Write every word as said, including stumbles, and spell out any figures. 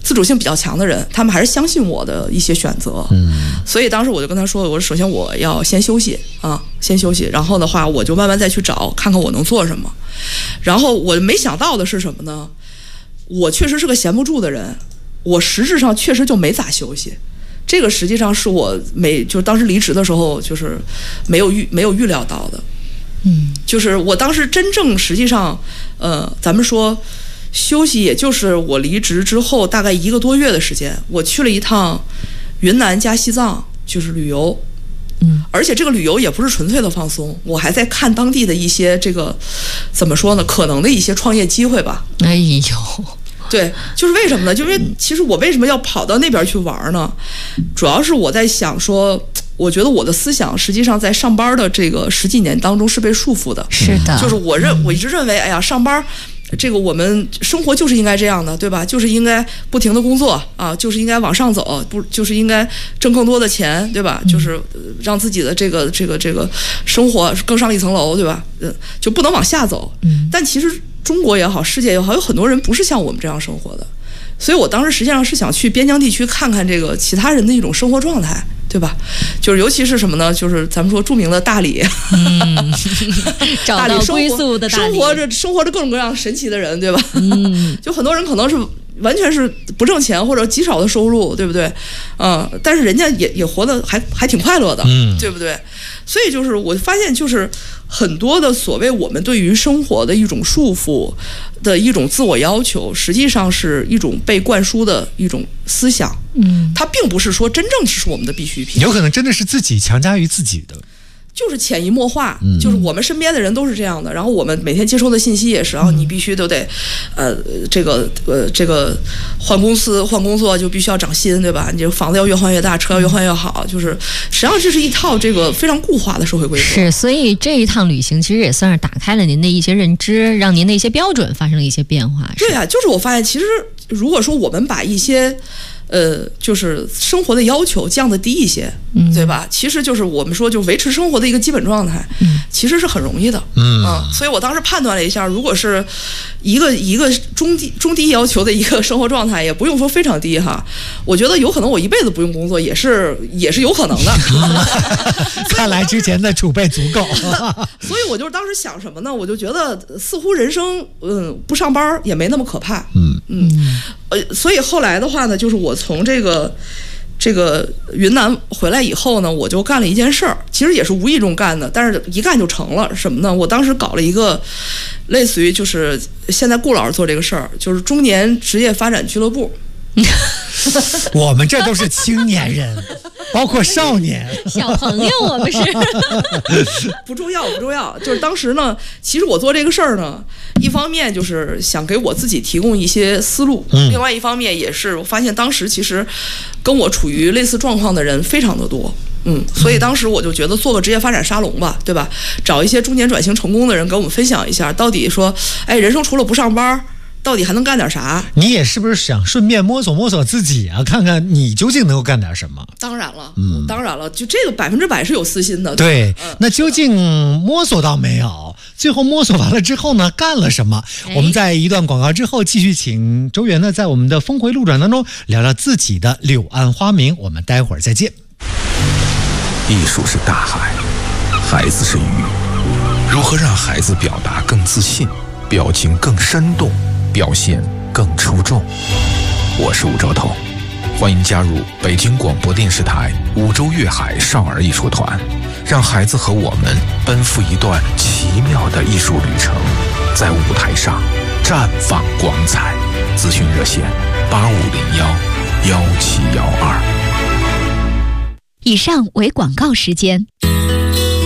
自主性比较强的人，他们还是相信我的一些选择。嗯，所以当时我就跟他说，我说首先我要先休息啊，先休息，然后的话我就慢慢再去找，看看我能做什么。然后我没想到的是什么呢？我确实是个闲不住的人，我实质上确实就没咋休息。这个实际上是我没就是当时离职的时候就是没有预没有预料到的。嗯，就是我当时真正实际上，呃，咱们说休息，也就是我离职之后大概一个多月的时间，我去了一趟云南加西藏，就是旅游。嗯，而且这个旅游也不是纯粹的放松，我还在看当地的一些这个怎么说呢，可能的一些创业机会吧。 哎呦， 对，就是为什么呢？就因为其实我为什么要跑到那边去玩呢？主要是我在想说，我觉得我的思想实际上在上班的这个十几年当中是被束缚的。 是的， 就是我认我一直认为，哎呀，上班这个我们生活就是应该这样的，对吧？就是应该不停的工作啊，就是应该往上走，不就是应该挣更多的钱，对吧？就是让自己的这个这个这个生活更上一层楼，对吧？嗯，就不能往下走。嗯，但其实中国也好，世界也好，有很多人不是像我们这样生活的。所以我当时实际上是想去边疆地区看看这个其他人的一种生活状态，对吧？就是尤其是什么呢？就是咱们说著名的大理， 嗯、找到归宿的大理， 生活着生活着各种各样神奇的人，对吧？嗯，就很多人可能是完全是不挣钱或者极少的收入，对不对？嗯，但是人家也也活得还还挺快乐的，嗯，对不对？所以就是我发现，就是很多的所谓我们对于生活的一种束缚的一种自我要求，实际上是一种被灌输的一种思想。嗯，它并不是说真正是我们的必需品， 有可能真的是自己强加于自己的。 就是潜移默化，嗯、就是我们身边的人都是这样的，然后我们每天接收的信息也是，然后你必须都得，呃，这个呃这个换公司换工作就必须要涨薪，对吧？你这房子要越换越大，车要越换越好，就是实际上这是一套这个非常固化的社会规则。 是，所以这一趟旅行其实也算是打开了您的一些认知，让您的一些标准发生了一些变化。 对啊，就是我发现，其实如果说我们把一些呃，就是生活的要求降得低一些，嗯，对吧？其实就是我们说，就维持生活的一个基本状态，嗯，其实是很容易的，嗯啊。所以我当时判断了一下，如果是一个一个中低中低要求的一个生活状态，也不用说非常低哈，我觉得有可能我一辈子不用工作，也是也是有可能的。 看来之前的储备足够。 所以我就当时想什么呢？我就觉得似乎人生，嗯，不上班也没那么可怕，嗯嗯。呃，所以后来的话呢，就是我从这个这个云南回来以后呢，我就干了一件事儿，其实也是无意中干的，但是一干就成了。什么呢？我当时搞了一个类似于就是现在顾老师做这个事儿，就是中年职业发展俱乐部。 我们这都是青年人，包括少年小朋友，我们是不重要不重要。就是当时呢，其实我做这个事儿呢，一方面就是想给我自己提供一些思路，嗯、另外一方面也是我发现当时其实跟我处于类似状况的人非常的多。嗯，所以当时我就觉得做个职业发展沙龙吧，对吧？找一些中年转型成功的人，给我们分享一下，到底说，哎，人生除了不上班，到底还能干点啥？ 你也是不是想顺便摸索摸索自己啊？看看你究竟能够干点什么？ 当然了，嗯，当然了，就这个百分之百是有私心的。 对，嗯、那究竟摸索到没有？最后摸索完了之后呢，干了什么？哎、我们在一段广告之后，继续请周元呢，在我们的峰回路转当中聊聊自己的柳暗花明。我们待会儿再见。 艺术是大海，孩子是鱼，如何让孩子表达更自信，表情更生动，表现更出众？我是吴兆头，欢迎加入北京广播电视台五洲粤海少儿艺术团，让孩子和我们奔赴一段奇妙的艺术旅程，在舞台上绽放光彩。咨询热线八五零幺幺七幺二。 以上为广告时间。